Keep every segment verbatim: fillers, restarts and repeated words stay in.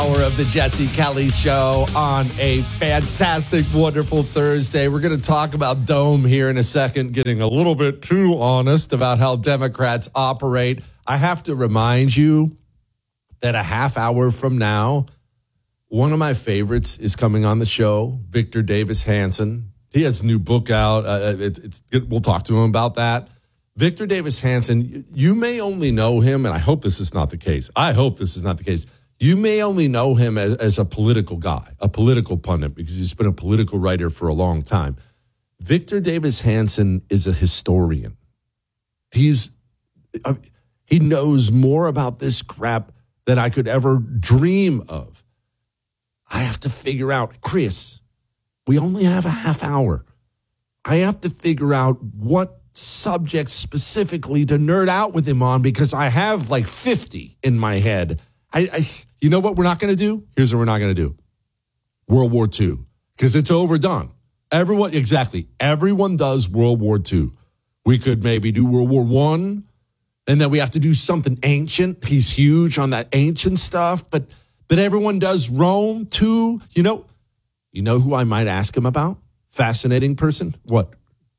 Hour of the Jesse Kelly Show on a fantastic, wonderful Thursday. We're going to talk about Dome here in a second, getting a little bit too honest about how Democrats operate. I have to remind you that a half hour from now, one of my favorites is coming on the show, Victor Davis Hanson. He has a new book out. Uh, it, it's good. We'll talk to him about that. Victor Davis Hanson, you may only know him, and I hope this is not the case. I hope this is not the case. You may only know him as, as a political guy, a political pundit, because he's been a political writer for a long time. Victor Davis Hanson is a historian. He's uh, he knows more about this crap than I could ever dream of. I have to figure out, Chris, we only have a half hour. I have to figure out what subjects specifically to nerd out with him on, because I have like fifty in my head. I, I you know what we're not going to do? Here's what we're not going to do. World War Two, because it's overdone. Everyone, exactly. Everyone does World War Two. We could maybe do World War One, and then we have to do something ancient. He's huge on that ancient stuff, but but everyone does Rome too. You know, you know who I might ask him about? Fascinating person. What?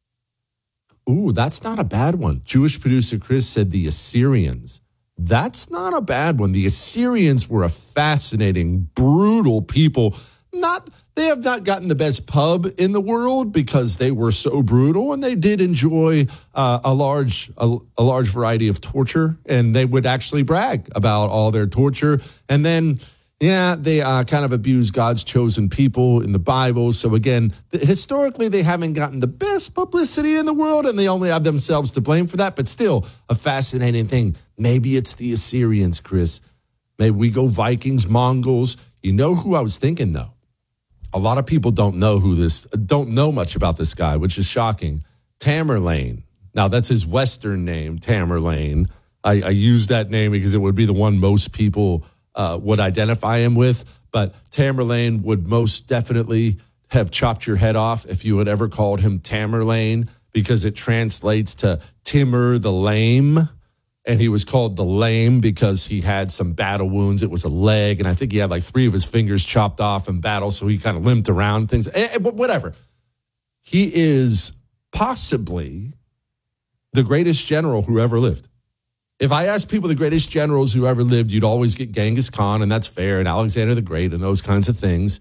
Ooh, that's not a bad one. Jewish producer Chris said the Assyrians. That's not a bad one. The Assyrians were a fascinating, brutal people. Not they have not gotten the best pub in the world because they were so brutal, and they did enjoy uh, a large a, a large variety of torture, and they would actually brag about all their torture. And then, yeah, they uh, kind of abuse God's chosen people in the Bible. So again, the, historically, they haven't gotten the best publicity in the world, and they only have themselves to blame for that. But still, a fascinating thing. Maybe it's the Assyrians, Chris. Maybe we go Vikings, Mongols. You know who I was thinking, though? A lot of people don't know who this, don't know much about this guy, which is shocking. Tamerlane. Now, that's his Western name, Tamerlane. I, I use that name because it would be the one most people uh, would identify him with. But Tamerlane would most definitely have chopped your head off if you had ever called him Tamerlane, because it translates to Timur the Lame. And he was called the Lame because he had some battle wounds. It was a leg, and I think he had like three of his fingers chopped off in battle, so he kind of limped around things. But whatever. He is possibly the greatest general who ever lived. If I asked people the greatest generals who ever lived, you'd always get Genghis Khan, and that's fair, and Alexander the Great, and those kinds of things.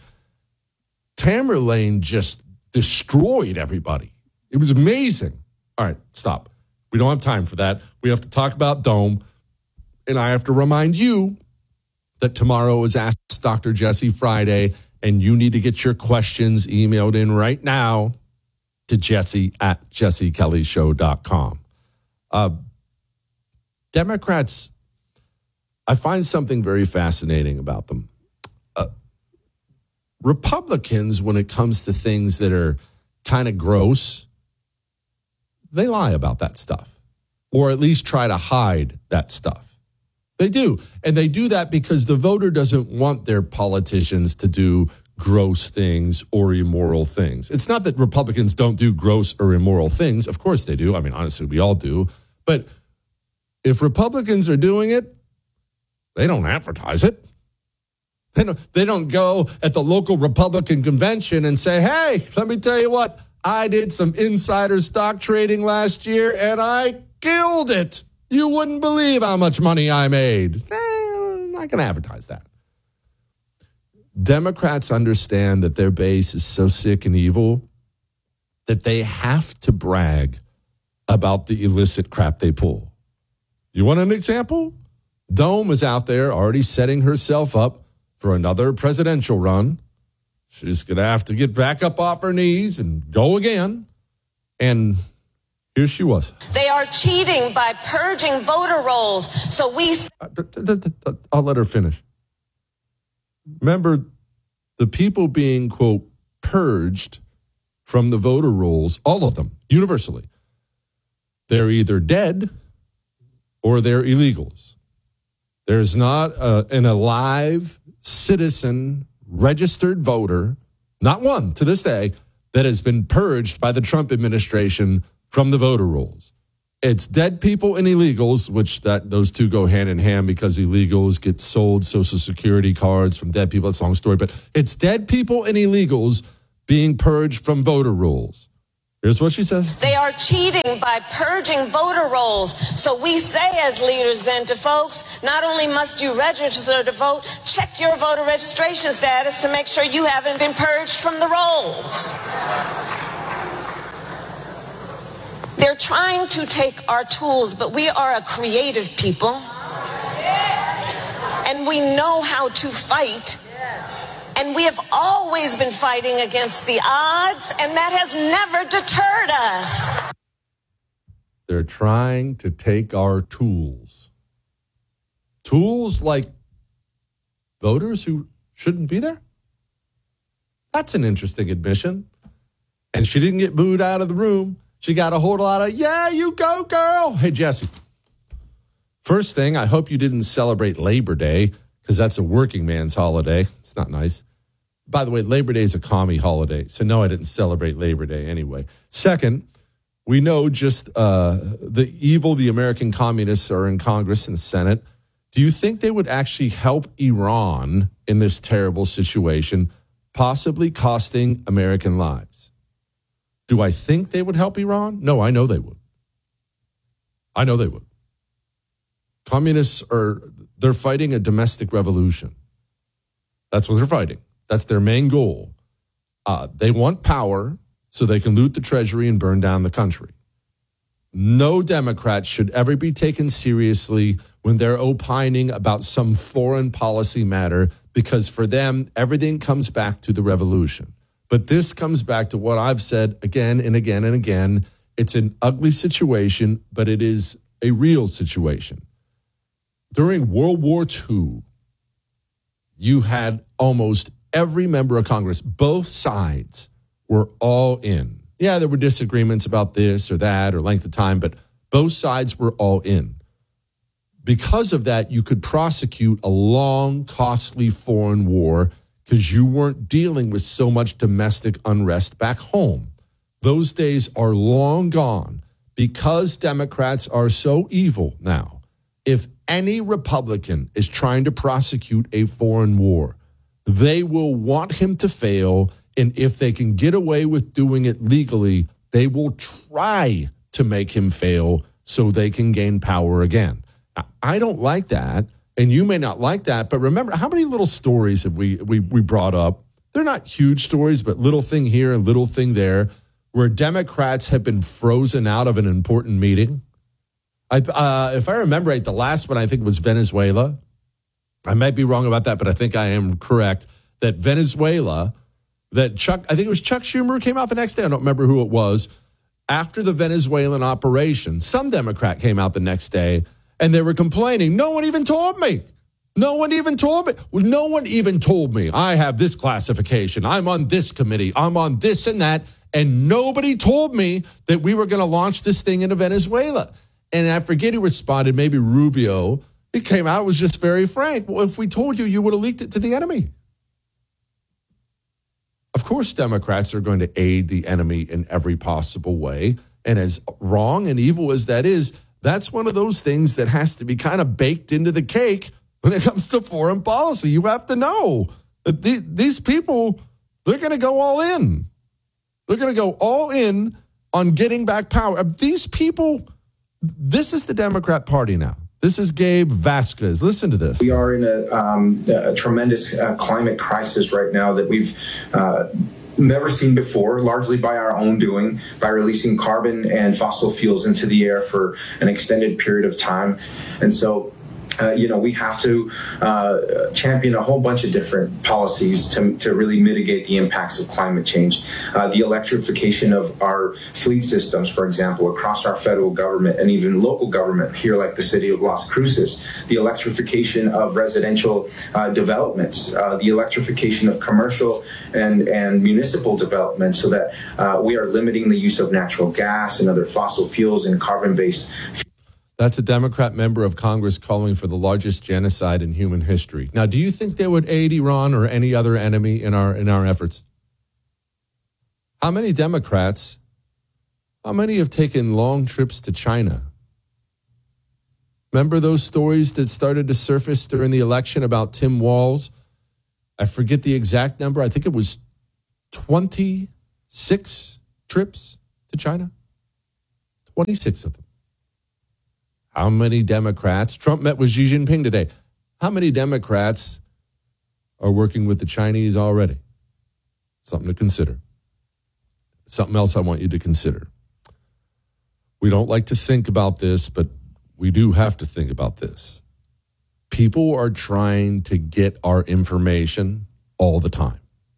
Tamerlane just destroyed everybody. It was amazing. All right, stop. We don't have time for that. We have to talk about Dome. And I have to remind you that tomorrow is Ask Doctor Jesse Friday, and you need to get your questions emailed in right now to Jesse at jesse kelly show dot com. Uh, Democrats, I find something very fascinating about them. Uh, Republicans, when it comes to things that are kind of gross, they lie about that stuff, or at least try to hide that stuff. They do. And they do that because the voter doesn't want their politicians to do gross things or immoral things. It's not that Republicans don't do gross or immoral things. Of course they do. I mean, honestly, we all do. But if Republicans are doing it, they don't advertise it. They don't, they don't go at the local Republican convention and say, hey, let me tell you what, I did some insider stock trading last year, and I killed it. You wouldn't believe how much money I made. Eh, I'm not going to advertise that. Democrats understand that their base is so sick and evil that they have to brag about the illicit crap they pull. You want an example? Dome is out there already setting herself up for another presidential run. She's going to have to get back up off her knees and go again. And here she was. They are cheating by purging voter rolls. So we... I'll let her finish. Remember, the people being, quote, purged from the voter rolls, all of them, universally, they're either dead or they're illegals. There's not a, an alive citizen registered voter, not one to this day, that has been purged by the Trump administration from the voter rolls. It's dead people and illegals, which that those two go hand in hand because illegals get sold Social Security cards from dead people. That's a long story, but it's dead people and illegals being purged from voter rolls. Here's what she says. They are cheating by purging voter rolls. So we say as leaders then to folks, not only must you register to vote, check your voter registration status to make sure you haven't been purged from the rolls. They're trying to take our tools, but we are a creative people. And we know how to fight. And we have always been fighting against the odds, and that has never deterred us. They're trying to take our tools. Tools like voters who shouldn't be there? That's an interesting admission. And she didn't get booed out of the room. She got a whole lot of, yeah, you go, girl. Hey, Jesse. First thing, I hope you didn't celebrate Labor Day because that's a working man's holiday. It's not nice. By the way, Labor Day is a commie holiday. So, no, I didn't celebrate Labor Day anyway. Second, we know just uh, the evil the American communists are in Congress and the Senate. Do you think they would actually help Iran in this terrible situation, possibly costing American lives? Do I think they would help Iran? No, I know they would. I know they would. Communists are, they're fighting a domestic revolution. That's what they're fighting. That's their main goal. Uh, they want power so they can loot the treasury and burn down the country. No Democrat should ever be taken seriously when they're opining about some foreign policy matter because for them, everything comes back to the revolution. But this comes back to what I've said again and again and again. It's an ugly situation, but it is a real situation. During World War Two, you had almost every member of Congress, both sides were all in. Yeah, there were disagreements about this or that or length of time, but both sides were all in. Because of that, you could prosecute a long, costly foreign war because you weren't dealing with so much domestic unrest back home. Those days are long gone because Democrats are so evil now. If any Republican is trying to prosecute a foreign war, they will want him to fail. And if they can get away with doing it legally, they will try to make him fail so they can gain power again. I don't like that. And you may not like that, but remember, how many little stories have we, we we brought up? They're not huge stories, but little thing here and little thing there, where Democrats have been frozen out of an important meeting. I, uh, if I remember right, the last one I think was Venezuela. I might be wrong about that, but I think I am correct that Venezuela, that Chuck, I think it was Chuck Schumer who came out the next day. I don't remember who it was. After the Venezuelan operation, some Democrat came out the next day and they were complaining. No one even told me. No one even told me. Well, no one even told me. I have this classification. I'm on this committee. I'm on this and that. And nobody told me that we were going to launch this thing into Venezuela. And I forget who responded, maybe Rubio. It came out, was just very frank. Well, if we told you, you would have leaked it to the enemy. Of course, Democrats are going to aid the enemy in every possible way. And as wrong and evil as that is, that's one of those things that has to be kind of baked into the cake when it comes to foreign policy. You have to know that the, these people, they're going to go all in. They're going to go all in on getting back power. These people, this is the Democrat Party now. This is Gabe Vasquez. Listen to this. We are in a, um, a tremendous uh, climate crisis right now that we've uh, never seen before, largely by our own doing, by releasing carbon and fossil fuels into the air for an extended period of time. And so, Uh, you know, we have to uh, champion a whole bunch of different policies to, to really mitigate the impacts of climate change. Uh, the electrification of our fleet systems, for example, across our federal government and even local government here, like the city of Las Cruces. The electrification of residential uh, developments, uh, the electrification of commercial and, and municipal development, so that uh, we are limiting the use of natural gas and other fossil fuels and carbon-based. That's a Democrat member of Congress calling for the largest genocide in human history. Now, do you think they would aid Iran or any other enemy in our in our efforts? How many Democrats, how many have taken long trips to China Remember those stories that started to surface during the election about Tim Walz? I forget the exact number. I think it was twenty-six trips to China. twenty-six of them. How many Democrats? Trump met with Xi Jinping today. How many Democrats are working with the Chinese already? Something to consider. Something else I want you to consider. We don't like to think about this, but we do have to think about this. People are trying to get our information all the time.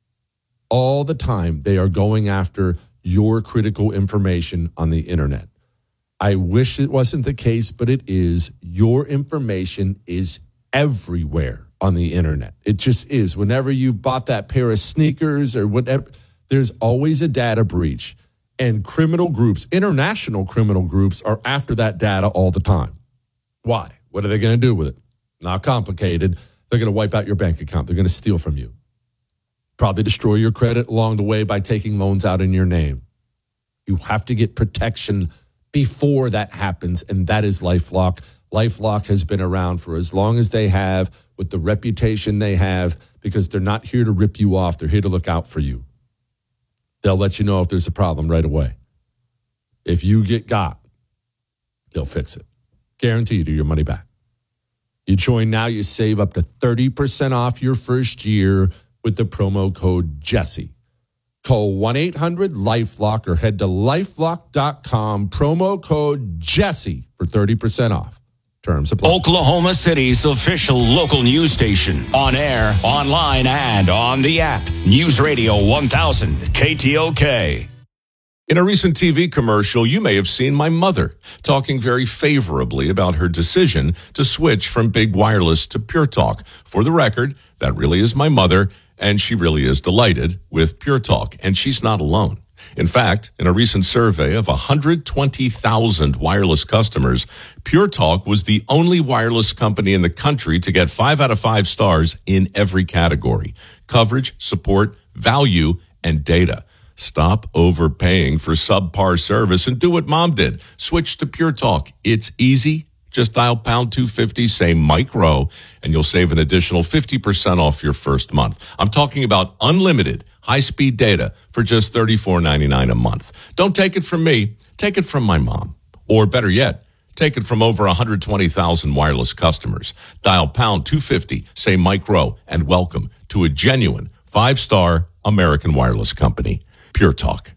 All the time, they are going after your critical information on the internet. I wish it wasn't the case, but it is. Your information is everywhere on the internet. It just is. Whenever you've bought that pair of sneakers or whatever, there's always a data breach. And criminal groups, international criminal groups, are after that data all the time. Why? What are they going to do with it? Not complicated. They're going to wipe out your bank account. They're going to steal from you. Probably destroy your credit along the way by taking loans out in your name. You have to get protection before that happens, and that is LifeLock. LifeLock has been around for as long as they have, with the reputation they have, because they're not here to rip you off. They're here to look out for you. They'll let you know if there's a problem right away. If you get got, they'll fix it. Guaranteed you your money back. You join now, you save up to thirty percent off your first year with the promo code Jesse. Call one eight hundred LifeLock or head to lifelock dot com, promo code Jesse for thirty percent off. Terms apply. Oklahoma City's official local news station. On air, online, and on the app. News Radio one thousand K T O K. In a recent T V commercial, you may have seen my mother talking very favorably about her decision to switch from Big Wireless to Pure Talk. For the record, that really is my mother, and she really is delighted with Pure Talk, and she's not alone. In fact, in a recent survey of one hundred twenty thousand wireless customers, Pure Talk was the only wireless company in the country to get five out of five stars in every category: coverage, support, value, and data. Stop overpaying for subpar service and do what Mom did. Switch to Pure Talk. It's easy. Just dial pound two fifty, say Mike Rowe, and you'll save an additional fifty percent off your first month. I'm talking about unlimited high-speed data for just thirty-four ninety-nine a month. Don't take it from me. Take it from my mom. Or better yet, take it from over one hundred twenty thousand wireless customers. Dial pound two fifty, say Mike Rowe, and welcome to a genuine five-star American wireless company. Pure Talk.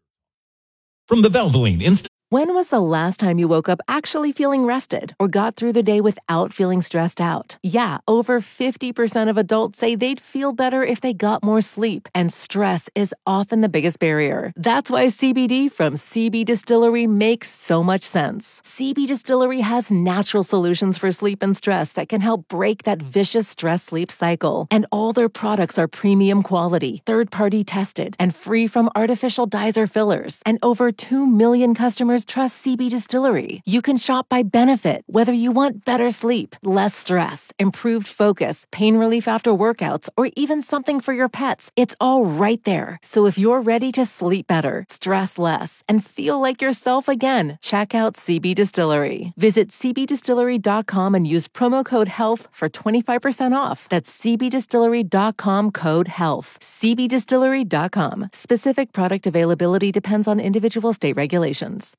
From the Valvoline Inst- When was the last time you woke up actually feeling rested or got through the day without feeling stressed out? Yeah, over fifty percent of adults say they'd feel better if they got more sleep, and stress is often the biggest barrier. That's why C B D from C B Distillery makes so much sense. C B Distillery has natural solutions for sleep and stress that can help break that vicious stress-sleep cycle. And all their products are premium quality, third-party tested, and free from artificial dyes or fillers. And over two million customers trust C B Distillery. You can shop by benefit, whether you want better sleep, less stress, improved focus, pain relief after workouts, or even something for your pets. It's all right there. So if you're ready to sleep better, stress less, and feel like yourself again, check out C B Distillery. Visit c b distillery dot com and use promo code HEALTH for twenty-five percent off. That's c b distillery dot com, code HEALTH. c b distillery dot com. Specific product availability depends on individual state regulations.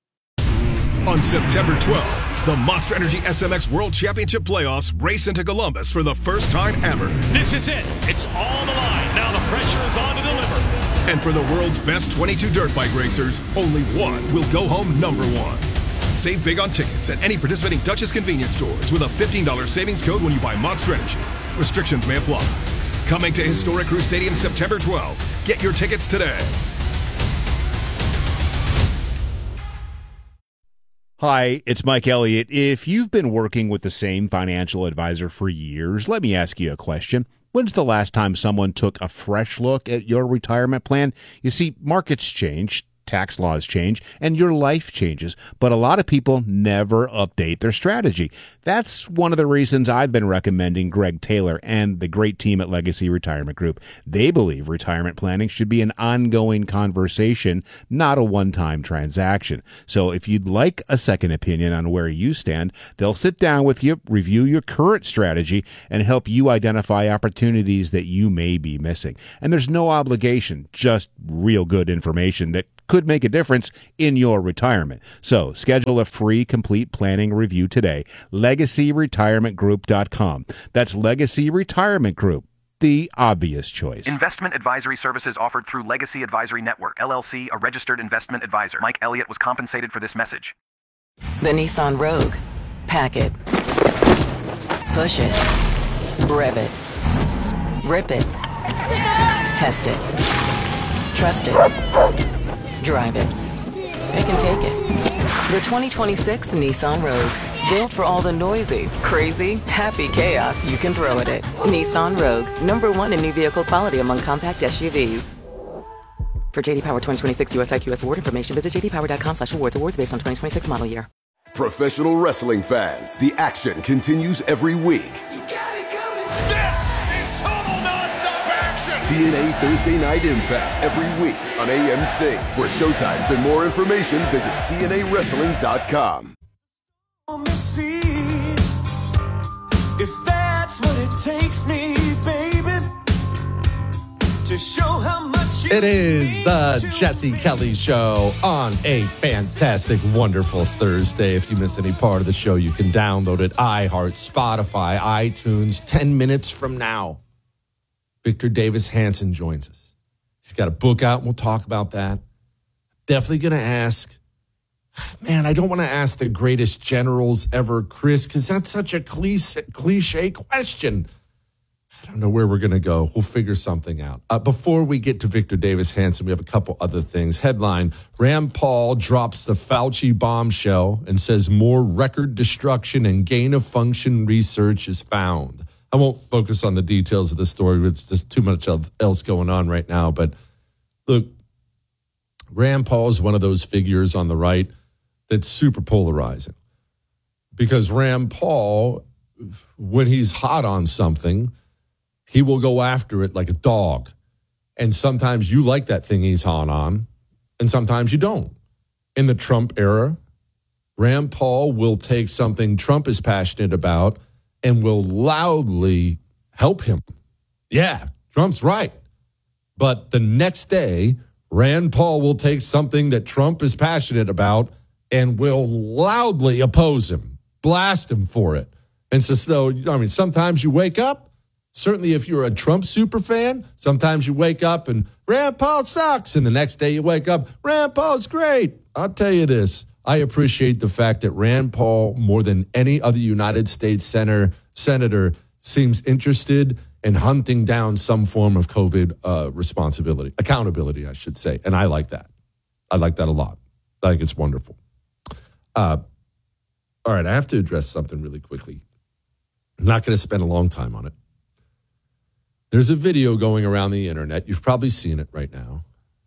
On September twelfth, the Monster Energy S M X World Championship Playoffs race into Columbus for the first time ever. This is it. It's all on the line. Now the pressure is on to deliver. And for the world's best twenty-two dirt bike racers, only one will go home number one. Save big on tickets at any participating Duchess convenience stores with a fifteen dollars savings code when you buy Monster Energy. Restrictions may apply. Coming to Historic Crew Stadium September twelfth. Get your tickets today. Hi, it's Mike Elliott. If you've been working with the same financial advisor for years, let me ask you a question. When's the last time someone took a fresh look at your retirement plan? You see, markets change, tax laws change, and your life changes. But a lot of people never update their strategy. That's one of the reasons I've been recommending Greg Taylor and the great team at Legacy Retirement Group. They believe retirement planning should be an ongoing conversation, not a one-time transaction. So if you'd like a second opinion on where you stand, they'll sit down with you, review your current strategy, and help you identify opportunities that you may be missing. And there's no obligation, just real good information that could make a difference in your retirement. So schedule a free complete planning review today. legacy retirement group dot com. That's Legacy Retirement Group, the obvious choice. Investment advisory services offered through Legacy Advisory Network, L L C, a registered investment advisor. Mike Elliott was compensated for this message. The Nissan Rogue. Pack it. Push it. Rev it. Rip it. Test it. Trust it. Drive it. It can take it. The twenty twenty-six Nissan Rogue. Built for all the noisy, crazy, happy chaos you can throw at it. Nissan Rogue. Number one in new vehicle quality among compact S U Vs. For J D Power twenty twenty-six U S I Q S award information, visit j d power dot com slash awards. Awards based on twenty twenty-six model year. Professional wrestling fans, the action continues every week. You got it coming. This is total nonstop action. T N A Thursday Night Impact every week on A M C. For showtimes and more information, visit T N A wrestling dot com. Let me see if that's what it takes me, baby, to show how much you It is the Jesse Kelly Show on a fantastic, wonderful Thursday. If you miss any part of the show, you can download it. iHeart, Spotify, iTunes. Ten minutes from now, Victor Davis Hanson joins us. He's got a book out, and we'll talk about that. Definitely going to ask, man, I don't want to ask the greatest generals ever, Chris, because that's such a cliche, cliche question. I don't know where we're going to go. We'll figure something out. Uh, before we get to Victor Davis Hanson, we have a couple other things. Headline, Rand Paul drops the Fauci bombshell and says more record destruction and gain-of-function research is found. I won't focus on the details of the story. It's just too much else going on right now. But look, Rand Paul is one of those figures on the right that's super polarizing. Because Rand Paul, when he's hot on something, he will go after it like a dog. And sometimes you like that thing he's hot on, and sometimes you don't. In the Trump era, Rand Paul will take something Trump is passionate about and will loudly help him. Yeah, Trump's right. But the next day, Rand Paul will take something that Trump is passionate about and will loudly oppose him, blast him for it. And so, so I mean, sometimes you wake up, certainly if you're a Trump super fan, sometimes you wake up and Rand Paul sucks. And the next day you wake up, Rand Paul's great. I'll tell you this. I appreciate the fact that Rand Paul, more than any other United States senator, senator seems interested in hunting down some form of COVID uh, responsibility, accountability, I should say. And I like that. I like that a lot. I think it's wonderful. Uh, all right, I have to address something really quickly. I'm not going to spend a long time on it. There's a video going around the internet. You've probably seen it right now.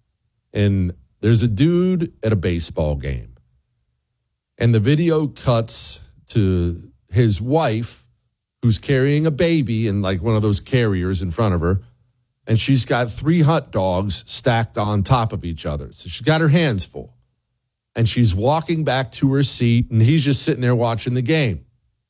And there's a dude at a baseball game. And the video cuts to his wife, who's carrying a baby in like one of those carriers in front of her. And she's got three hot dogs stacked on top of each other. So she's got her hands full. And she's walking back to her seat, and he's just sitting there watching the game.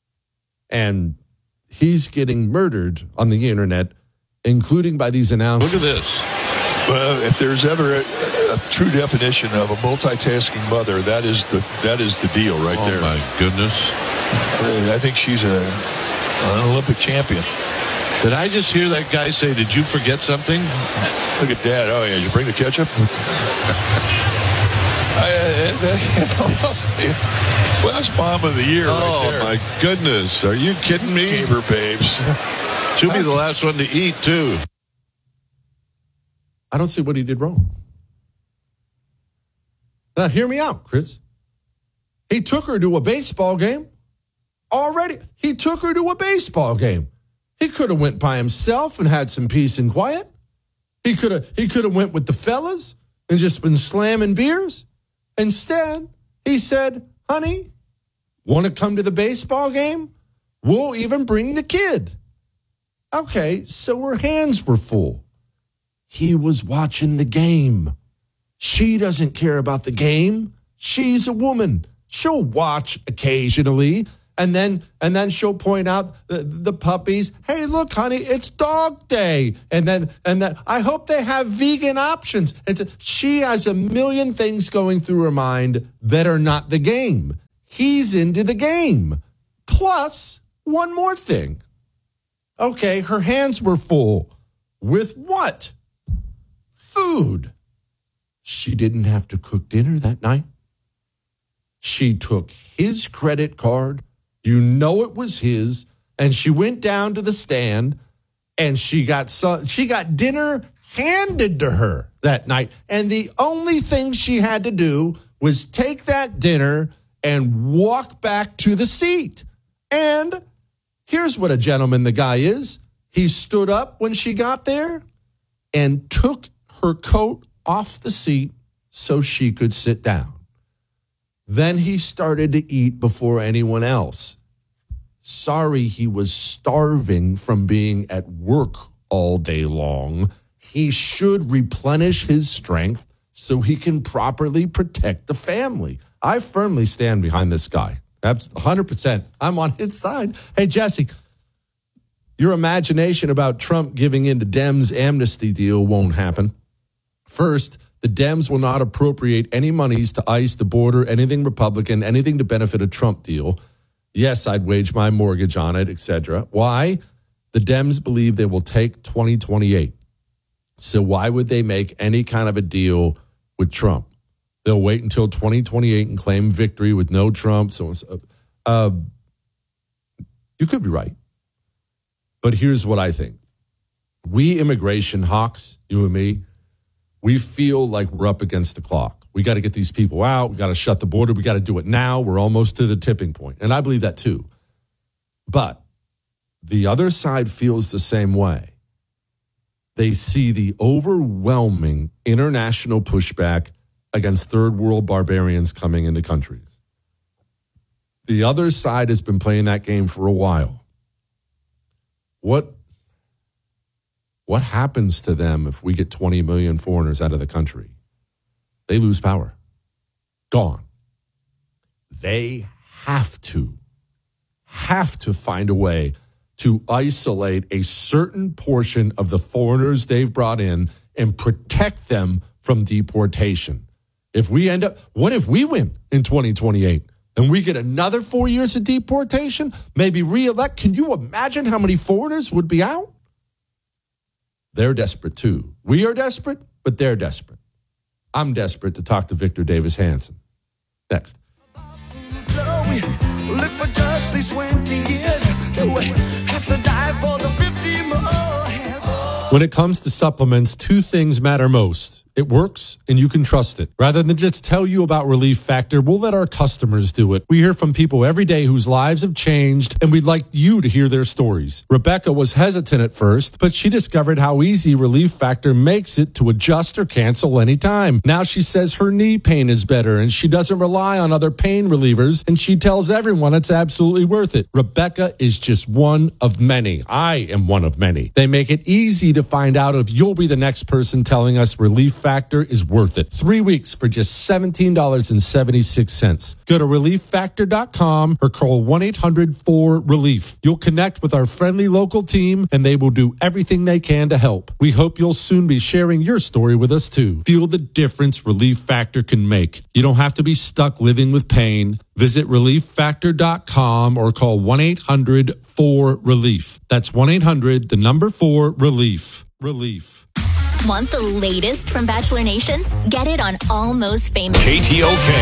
And he's getting murdered on the internet, including by these announcements. Look at this. Well, if there's ever a, a true definition of a multitasking mother, that is the that is the deal right oh there. Oh, my goodness. I think she's a, an Olympic champion. Did I just hear that guy say, did you forget something? Look at Dad. Oh, yeah. Did you bring the ketchup? I, well, that's bomb of the year oh, right there. My goodness. Are you kidding me? Gaber babes. She'll be the last one to eat, too. I don't see what he did wrong. Now, hear me out, Chris. He took her to a baseball game already. He took her to a baseball game. He could have went by himself and had some peace and quiet. He could have he could have went with the fellas. and just been slamming beers. Instead, he said, honey, want to come to the baseball game? We'll even bring the kid. Okay, so her hands were full. He was watching the game. She doesn't care about the game. She's a woman. She'll watch occasionally, and then and then she'll point out the, the puppies. Hey, look, honey, it's dog day. And then and then I hope they have vegan options. And so she has a million things going through her mind that are not the game. He's into the game. Plus, one more thing. Okay, her hands were full. With what? Food. She didn't have to cook dinner that night. She took his credit card. You know it was his. And she went down to the stand and she got so, she got dinner handed to her that night. And the only thing she had to do was take that dinner and walk back to the seat. And here's what a gentleman the guy is. He stood up when she got there and took her coat off the seat so she could sit down. Then he started to eat before anyone else. Sorry, he was starving from being at work all day long. He should replenish his strength so he can properly protect the family. I firmly stand behind this guy. That's one hundred percent. I'm on his side. Hey, Jesse, your imagination about Trump giving in to Dems' amnesty deal won't happen. First, the Dems will not appropriate any monies to ICE, the border, anything Republican, anything to benefit a Trump deal. Yes, I'd wage my mortgage on it, et cetera. Why? The Dems believe they will take twenty twenty-eight. So why would they make any kind of a deal with Trump? They'll wait until twenty twenty-eight and claim victory with no Trump. So uh, you could be right. But here's what I think. We immigration hawks, you and me, we feel like we're up against the clock. We got to get these people out. We got to shut the border. We got to do it now. We're almost to the tipping point. And I believe that too. But the other side feels the same way. They see the overwhelming international pushback against third world barbarians coming into countries. The other side has been playing that game for a while. What What happens to them if we get twenty million foreigners out of the country? They lose power. Gone. They have to, have to find a way to isolate a certain portion of the foreigners they've brought in and protect them from deportation. If we end up, what if we win in twenty twenty-eight and we get another four years of deportation, maybe re-elect? Can you imagine how many foreigners would be out? They're desperate too. We are desperate, but they're desperate. I'm desperate to talk to Victor Davis Hanson. Next. Live for just these twenty years. Do we have to die for the fifty more? When it comes to supplements, two things matter most. It works, and you can trust it. Rather than just tell you about Relief Factor, we'll let our customers do it. We hear from people every day whose lives have changed, and we'd like you to hear their stories. Rebecca was hesitant at first, but she discovered how easy Relief Factor makes it to adjust or cancel anytime. Now she says her knee pain is better, and she doesn't rely on other pain relievers, and she tells everyone it's absolutely worth it. Rebecca is just one of many. I am one of many. They make it easy to find out if you'll be the next person telling us Relief Factor is worth it. Three weeks for just seventeen dollars and seventy-six cents. Go to relief factor dot com or call one eight hundred four relief. You'll connect with our friendly local team and they will do everything they can to help. We hope you'll soon be sharing your story with us too. Feel the difference Relief Factor can make. You don't have to be stuck living with pain. Visit relief factor dot com or call one eight hundred four relief. That's one eight hundred, the number four, relief. Relief. Want the latest from Bachelor Nation? Get it on Almost Famous. K T O K.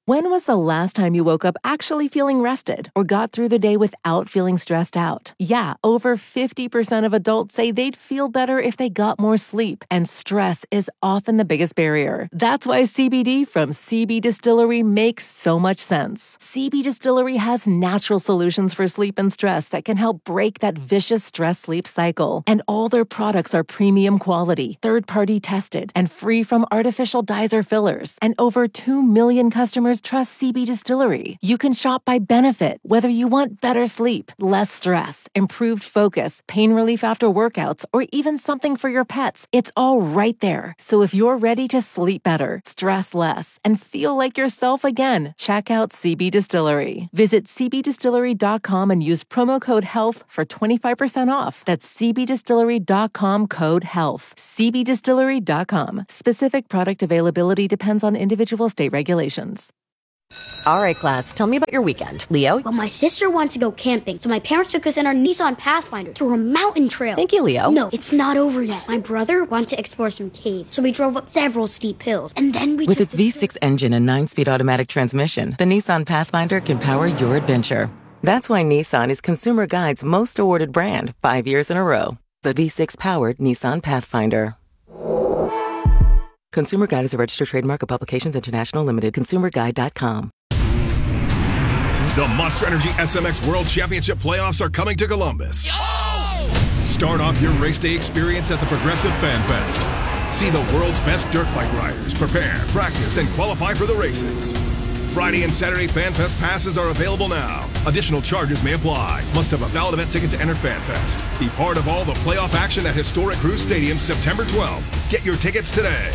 When was the last time you woke up actually feeling rested or got through the day without feeling stressed out? Yeah, over fifty percent of adults say they'd feel better if they got more sleep, and stress is often the biggest barrier. That's why C B D from C B Distillery makes so much sense. C B Distillery has natural solutions for sleep and stress that can help break that vicious stress-sleep cycle. And all their products are premium quality, third-party tested, and free from artificial dyes or fillers. And over two million customers trust C B Distillery. You can shop by benefit, whether you want better sleep, less stress, improved focus, pain relief after workouts, or even something for your pets. It's all right there. So if you're ready to sleep better, stress less, and feel like yourself again, check out C B Distillery. Visit c b distillery dot com and use promo code HEALTH for twenty-five percent off. That's c b distillery dot com code HEALTH. c b distillery dot com. Specific product availability depends on individual state regulations. All right, class, tell me about your weekend. Leo? Well, my sister wants to go camping, so my parents took us in our Nissan Pathfinder through a mountain trail. Thank you, Leo. No, it's not over yet. My brother wanted to explore some caves, so we drove up several steep hills, and then we With took its V six engine and nine-speed automatic transmission, the Nissan Pathfinder can power your adventure. That's why Nissan is Consumer Guide's most awarded brand, five years in a row. The V six-powered Nissan Pathfinder. Consumer Guide is a registered trademark of Publications International Limited. consumer guide dot com. The Monster Energy S M X World Championship playoffs are coming to Columbus. Yo! Start off your race day experience at the Progressive Fan Fest. See the world's best dirt bike riders prepare, practice, and qualify for the races. Friday and Saturday Fan Fest passes are available now. Additional charges may apply. Must have a valid event ticket to enter Fan Fest. Be part of all the playoff action at historic Cruise Stadium September twelfth. Get your tickets today.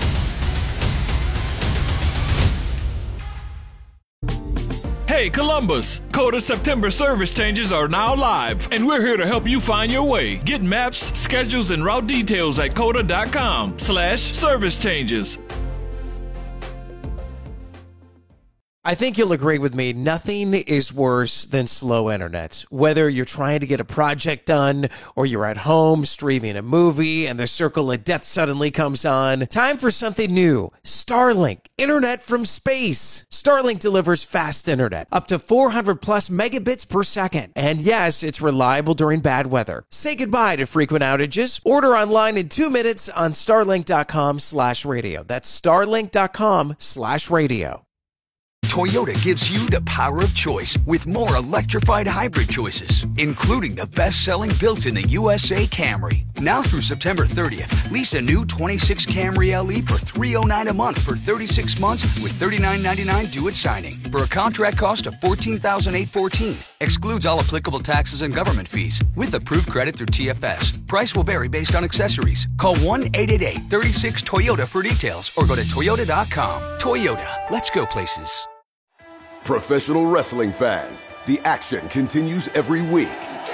Hey Columbus, Coda September service changes are now live, and we're here to help you find your way. Get maps, schedules, and route details at coda dot com slash service changes. I think you'll agree with me, nothing is worse than slow internet. Whether you're trying to get a project done or you're at home streaming a movie and the circle of death suddenly comes on, time for something new. Starlink, internet from space. Starlink delivers fast internet, up to four hundred plus megabits per second. And yes, it's reliable during bad weather. Say goodbye to frequent outages. Order online in two minutes on starlink dot com slash radio. That's starlink dot com slash radio. Toyota gives you the power of choice with more electrified hybrid choices, including the best-selling built-in-the U S A Camry. Now through September thirtieth, lease a new twenty-six Camry L E for three hundred nine dollars a month for thirty-six months with thirty-nine ninety-nine due at signing for a contract cost of fourteen thousand eight hundred fourteen dollars. Excludes all applicable taxes and government fees with approved credit through T F S. Price will vary based on accessories. Call one eight eight eight, three six, Toyota for details or go to toyota dot com. Toyota, let's go places. Professional wrestling fans, the action continues every week.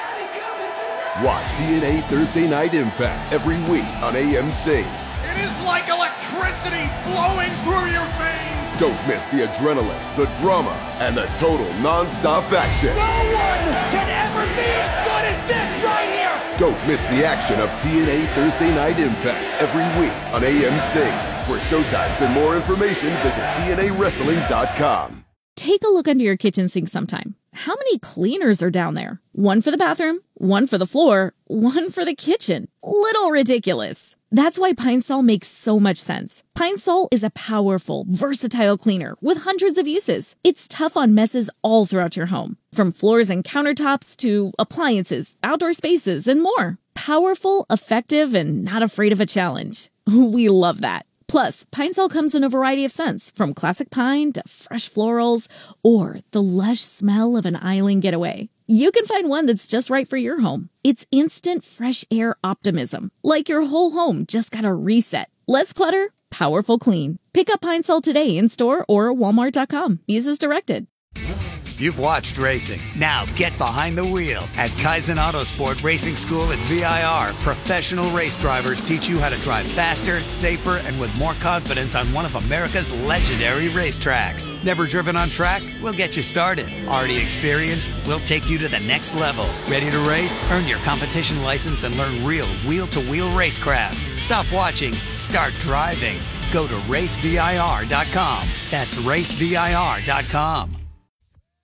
Watch T N A Thursday Night Impact every week on A M C. It is like electricity flowing through your veins. Don't miss the adrenaline, the drama, and the total non-stop action. No one can ever be as good as this right here. Don't miss the action of T N A Thursday Night Impact every week on A M C. For showtimes and more information, visit T N A wrestling dot com. Take a look under your kitchen sink sometime. How many cleaners are down there? One for the bathroom, one for the floor, one for the kitchen. Little ridiculous. That's why Pine Sol makes so much sense. Pine Sol is a powerful, versatile cleaner with hundreds of uses. It's tough on messes all throughout your home, from floors and countertops to appliances, outdoor spaces, and more. Powerful, effective, and not afraid of a challenge. We love that. Plus, Pine Sol comes in a variety of scents, from classic pine to fresh florals, or the lush smell of an island getaway. You can find one that's just right for your home. It's instant fresh air optimism, like your whole home just got a reset. Less clutter, powerful clean. Pick up Pine Sol today in store or walmart dot com. Use as directed. You've watched racing. Now get behind the wheel. At Kaizen Autosport Racing School at V I R, professional race drivers teach you how to drive faster, safer, and with more confidence on one of America's legendary racetracks. Never driven on track? We'll get you started. Already experienced? We'll take you to the next level. Ready to race? Earn your competition license and learn real wheel-to-wheel racecraft. Stop watching. Start driving. Go to race vir dot com. That's race vir dot com.